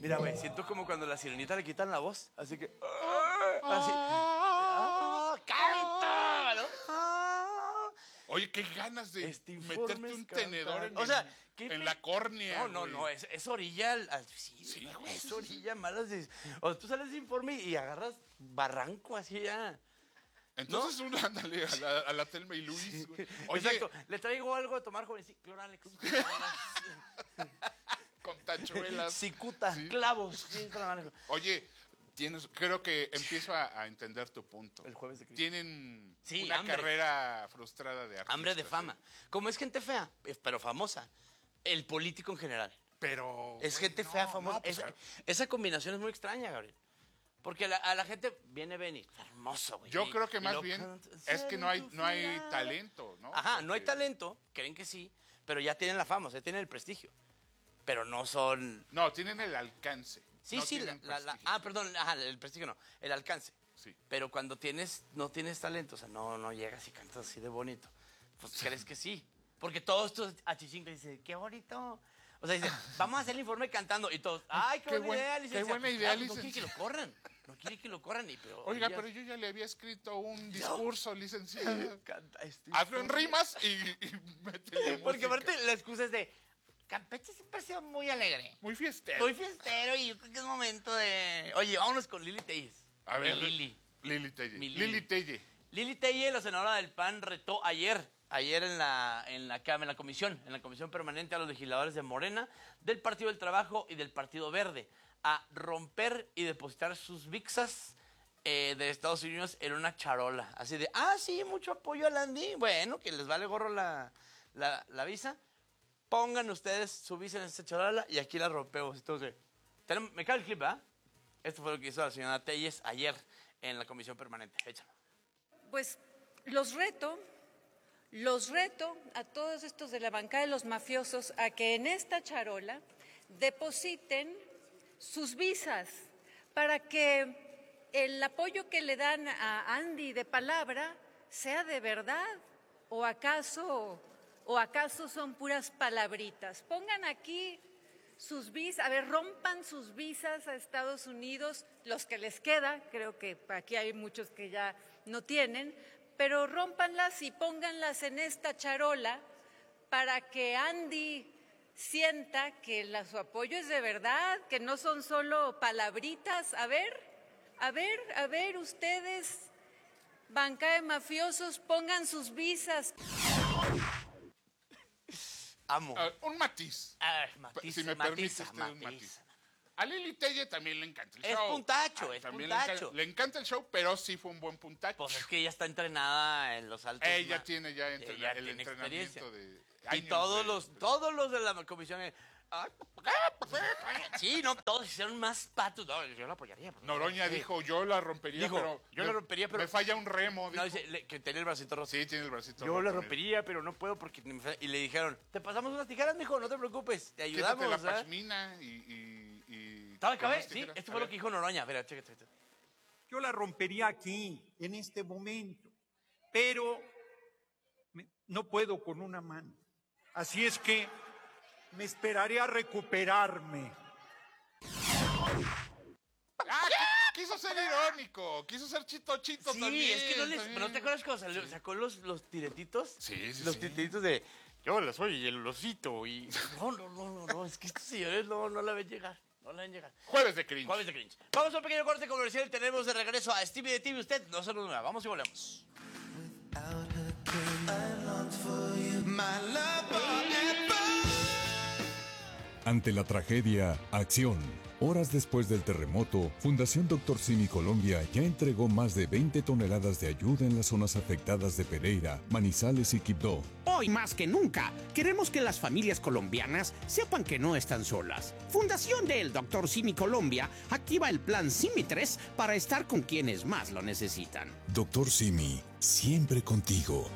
Mira, güey, siento como cuando a la sirenita le quitan la voz. Así que. Así. ¡Canta! ¿No? Oye, qué ganas de Informes meterte un tenedor en, o sea, en la córnea. No, es orilla. Sí, güey, es orilla malas. O sea, tú sales de informe y agarras barranco así ya. Entonces uno ándale a la Telma y Luis. Güey. Oye, exacto. Le traigo algo de tomar, joven. Sí, Cloralex. con tachuelas. Cicuta, clavos. Sí, Oye, creo que empiezo a entender tu punto. El jueves de Cristo. Tienen una hambre. carrera frustrada de artistas. Hambre de fama. Como es gente fea, pero famosa. El político en general. Pero... Es gente fea, famosa. pues, esa combinación es muy extraña, Gabriel. Porque a la gente viene Benny, hermoso, güey. Yo creo que más bien es que no hay talento, ¿no? Ajá, no hay talento, creen que sí, pero ya tienen la fama, o sea, tienen el prestigio. Pero no son... No, tienen el alcance. Sí, no sí, perdón, el prestigio no, el alcance. Sí. Pero cuando no tienes talento, o sea, no llegas y cantas así de bonito, pues crees que sí. Porque todos estos achichincles dicen, qué bonito. O sea, dicen, vamos a hacer el informe cantando. Y todos, ay, qué buena idea, licenciado. Qué buena idea, licenciado. No quiere que lo corran. No quiere que lo corran. Oiga, pero yo ya le había escrito un discurso, licenciado. Canta hazlo en rimas y métele porque música. aparte la excusa es de, Campeche siempre ha sido muy alegre. Muy fiestero. Muy fiestero y yo creo que es momento de... Oye, vámonos con Lili Telles. A ver, Lili. Lili Telle. Mi Lili Telle. Lili Telle, la senadora del PAN, retó ayer en la comisión permanente a los legisladores de Morena, del Partido del Trabajo y del Partido Verde, a romper y depositar sus vixas de Estados Unidos en una charola. Así de, sí, mucho apoyo a Landy. Bueno, que les vale gorro la visa. Pongan ustedes su visa en esta charola y aquí la rompemos. Entonces, me cae el clip, ¿verdad? Esto fue lo que hizo la señora Telles ayer en la comisión permanente. Échalo. Pues los reto a todos estos de la bancada de los mafiosos a que en esta charola depositen sus visas para que el apoyo que le dan a Andy de palabra sea de verdad o acaso son puras palabritas. Pongan aquí sus visas, a ver, rompan sus visas a Estados Unidos, los que les queda, creo que aquí hay muchos que ya no tienen, pero rómpanlas y pónganlas en esta charola para que Andy sienta que su apoyo es de verdad, que no son solo palabritas. A ver, ustedes, bancada de mafiosos, pongan sus visas. Amo. Un matiz. Matiz. Si me permite usted un matiz. A Lili Telle también le encanta el show. Es puntacho. Le encanta el show, pero sí fue un buen puntacho. Pues es que ella está entrenada en los altos. Ella tiene ya el entrenamiento experiencia de y todos los de la comisión. Sí, no, todos hicieron más patos. No, yo la apoyaría. Noroña dijo, yo la rompería, pero me falla un remo. No, dice que tenía el bracito roto. Sí, tiene el bracito roto. Yo la rompería, pero no puedo porque... Y le dijeron, te pasamos unas tijeras, mijo, no te preocupes, te ayudamos. Quítate la pashmina y ¿Sabes qué? Sí, esto fue lo que dijo Noroña. Mira, chécate. Yo la rompería aquí, en este momento, pero no puedo con una mano. Así es que me esperaré a recuperarme. Quiso ser irónico, quiso ser chito sí, también. Es que no te acuerdas cuando sacó los tiretitos. Sí. Los tiretitos de, yo la soy el osito y... No, es que estos señores no la ven llegar. Jueves de cringe. Vamos a un pequeño corte comercial y tenemos de regreso a Stevie de TV. Usted no se nos mueva. Vamos y volvemos. Ante la tragedia, acción. Horas después del terremoto, Fundación Dr. Simi Colombia ya entregó más de 20 toneladas de ayuda en las zonas afectadas de Pereira, Manizales y Quibdó. Hoy más que nunca, queremos que las familias colombianas sepan que no están solas. Fundación del Dr. Simi Colombia activa el plan Simi 3 para estar con quienes más lo necesitan. Dr. Simi, siempre contigo.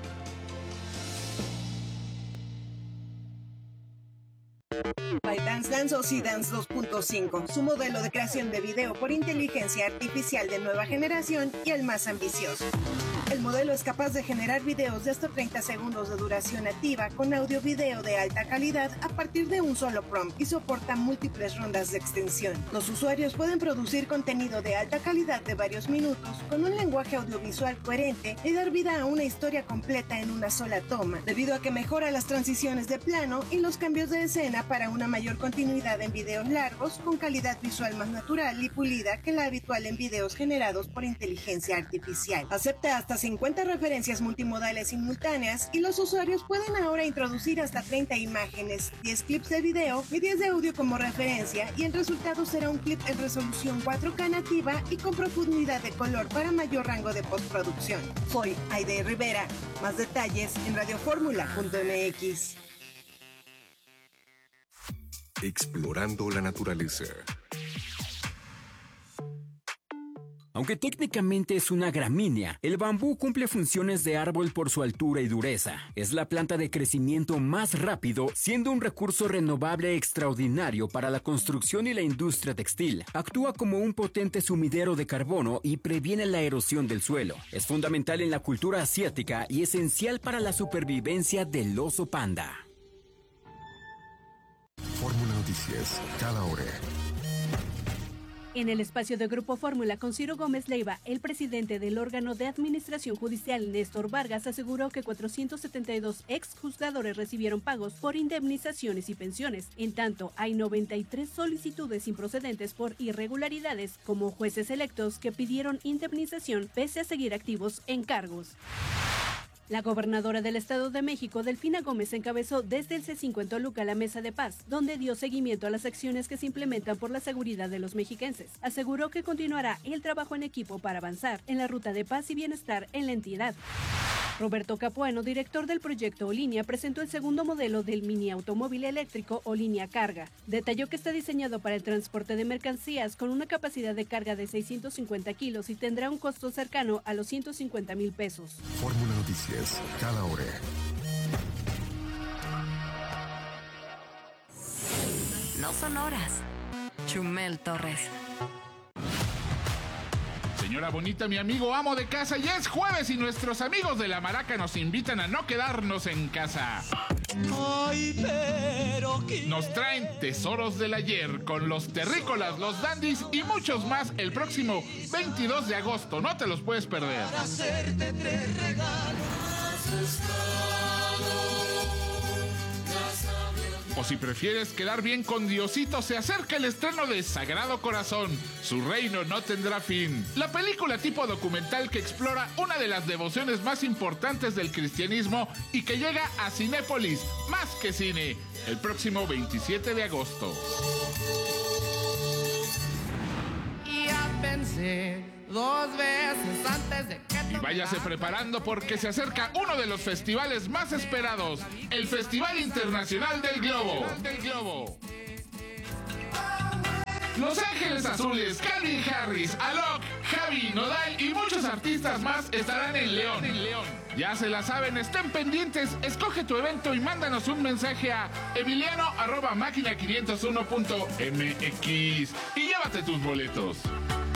ByteDance o C-Dance 2.5, su modelo de creación de video por inteligencia artificial de nueva generación y el más ambicioso. El modelo es capaz de generar videos de hasta 30 segundos de duración nativa con audio-video de alta calidad a partir de un solo prompt y soporta múltiples rondas de extensión. Los usuarios pueden producir contenido de alta calidad de varios minutos con un lenguaje audiovisual coherente y dar vida a una historia completa en una sola toma, debido a que mejora las transiciones de plano y los cambios de escena para una mayor continuidad en videos largos con calidad visual más natural y pulida que la habitual en videos generados por inteligencia artificial. Acepta hasta 50 referencias multimodales simultáneas y los usuarios pueden ahora introducir hasta 30 imágenes, 10 clips de video y 10 de audio como referencia, y el resultado será un clip en resolución 4K nativa y con profundidad de color para mayor rango de postproducción. Soy Aide Rivera. Más detalles en radioformula.mx. Explorando la naturaleza. Aunque técnicamente es una gramínea, el bambú cumple funciones de árbol por su altura y dureza. Es la planta de crecimiento más rápido, siendo un recurso renovable extraordinario para la construcción y la industria textil. Actúa como un potente sumidero de carbono y previene la erosión del suelo. Es fundamental en la cultura asiática y esencial para la supervivencia del oso panda. Fórmula Noticias, cada hora. En el espacio de Grupo Fórmula con Ciro Gómez Leiva, el presidente del órgano de administración judicial, Néstor Vargas, aseguró que 472 exjuzgadores recibieron pagos por indemnizaciones y pensiones. En tanto, hay 93 solicitudes improcedentes por irregularidades, como jueces electos que pidieron indemnización pese a seguir activos en cargos. La gobernadora del Estado de México, Delfina Gómez, encabezó desde el C5 en Toluca la Mesa de Paz, donde dio seguimiento a las acciones que se implementan por la seguridad de los mexiquenses. Aseguró que continuará el trabajo en equipo para avanzar en la ruta de paz y bienestar en la entidad. Roberto Capuano, director del proyecto Olinea, presentó el segundo modelo del mini automóvil eléctrico Olinea Carga. Detalló que está diseñado para el transporte de mercancías con una capacidad de carga de 650 kilos y tendrá un costo cercano a los 150,000 pesos. Fórmula Noticias, cada hora. No son horas. Chumel Torres. Señora bonita, mi amigo amo de casa, ya es jueves y nuestros amigos de La Maraca nos invitan a no quedarnos en casa. Ay, pero nos traen tesoros del ayer con los terrícolas, los dandis y muchos más el próximo 22 de agosto. No te los puedes perder. Para hacerte te regalo. O si prefieres quedar bien con Diosito, se acerca el estreno de Sagrado Corazón. Su reino no tendrá fin. La película tipo documental que explora una de las devociones más importantes del cristianismo y que llega a Cinépolis, más que cine, el próximo 27 de agosto. Y ya pensé 2 veces antes de que... Y váyase preparando porque se acerca uno de los festivales más esperados, el Festival Internacional del Globo. Los Ángeles Azules, Calvin Harris, Alok, Javi, Nodal y muchos artistas más estarán en León. Ya se la saben, estén pendientes, escoge tu evento y mándanos un mensaje a emiliano@máquina501.mx y llévate tus boletos.